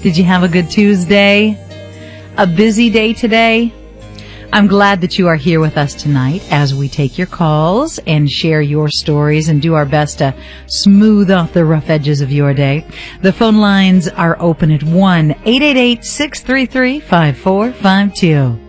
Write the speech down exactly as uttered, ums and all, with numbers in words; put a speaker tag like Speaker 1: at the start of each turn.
Speaker 1: Did you have a good Tuesday? A busy day today? I'm glad that you are here with us tonight as we take your calls and share your stories and do our best to smooth off the rough edges of your day. The phone lines are open at one eight eight eight, six three three, five four five two.